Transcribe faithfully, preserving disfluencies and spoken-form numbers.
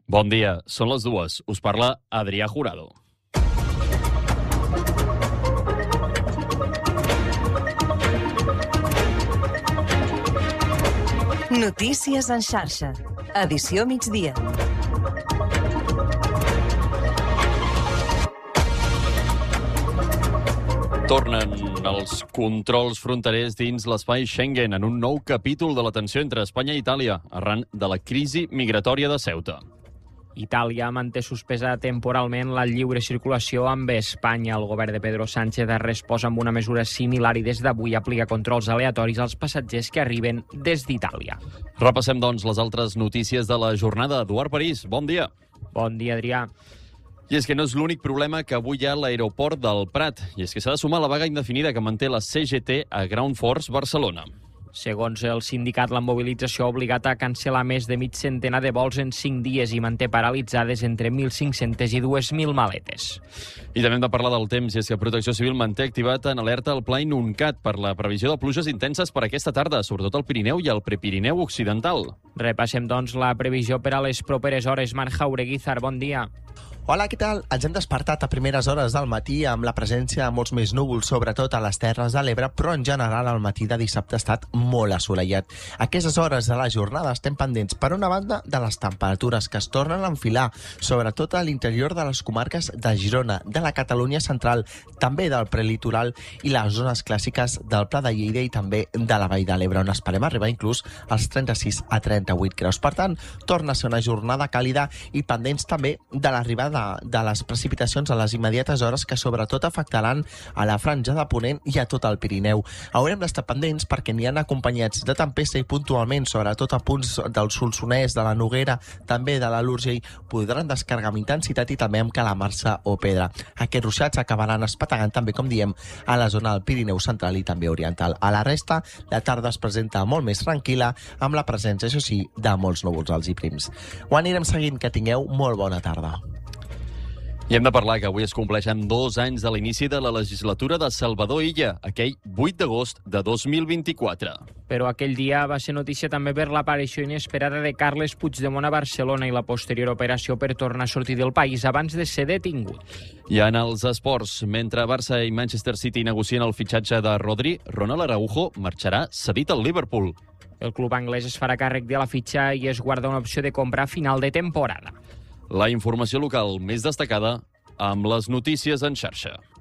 Bon dia, són les dues. Us parla Adrià Jurado. Notícies en xarxa. Edició migdia. Tornen els controls fronterers dins l'espai Schengen en un nou capítol de la tensió entre Espanya i Itàlia, arran de la crisi migratòria de Ceuta. Itàlia manté suspesa temporalment la lliure circulació amb Espanya. El govern de Pedro Sánchez ha respost amb una mesura similar i des d'avui aplica controls aleatoris als passatgers que arriben des d'Itàlia. Repassem, doncs, les altres notícies de la jornada. Eduard París, bon dia. Bon dia, Adrià. I és que no és l'únic problema que avui hi ha a l'aeroport del Prat, i és que s'ha de sumar la vaga indefinida que manté la C G T a Ground Force Barcelona. Segons el sindicat, la mobilització ha obligat a cancel·lar més de mig centenar de vols en cinc dies i manté paralitzades entre mil cinc-centes i dos mil maletes. I també hem de parlar del temps, i és que Protecció Civil manté activat en alerta el Pla Inuncat per la previsió de pluges intenses per aquesta tarda, sobretot al Pirineu i al Prepirineu Occidental. Repassem, doncs, la previsió per a les properes hores. Marc Jaureguizar, bon dia. Hola, què tal? Ens hem despertat a primeres hores del matí amb la presència de molts més núvols, sobretot a les Terres de l'Ebre, però en general el matí de dissabte ha estat molt assolellat. A aquestes hores de la jornada estem pendents, per una banda, de les temperatures que es tornen a enfilar, sobretot a l'interior de les comarques de Girona, de la Catalunya central, també del prelitoral i les zones clàssiques del Pla de Lleida i també de la Vall de l'Ebre, on esperem arribar inclús als trenta-sis a trenta-vuit graus. Per tant, torna a ser una jornada càlida i pendents també de l'arribada de les precipitacions a les immediates hores que sobretot afectaran a la franja de Ponent i a tot el Pirineu. Haurem d'estar pendents perquè n'hi han acompanyats de tempesta i puntualment, sobretot a punts del Solsonès, de la Noguera, també de la l'Urgell, podran descarregar amb intensitat i també amb calamarsa o pedra. Aquests ruixats acabaran espatagant també, com diem, a la zona del Pirineu central i també oriental. A la resta, la tarda es presenta molt més tranquil·la, amb la presència, això sí, de molts núvols alts i prims. Ho anirem seguint, que tingueu molt bona tarda. I hem de parlar que avui es compleixen dos anys de l'inici de la legislatura de Salvador Illa, aquell vuit d'agost de dos mil vint-i-quatre. Però aquell dia va ser notícia també per l'aparició inesperada de Carles Puigdemont a Barcelona i la posterior operació per tornar a sortir del país abans de ser detingut. I en els esports, mentre Barça i Manchester City negocien el fitxatge de Rodri, Ronald Araujo marxarà cedit al Liverpool. El club anglès es farà càrrec de la fitxa i es guarda una opció de compra a final de temporada. La informació local més destacada amb les notícies en xarxa.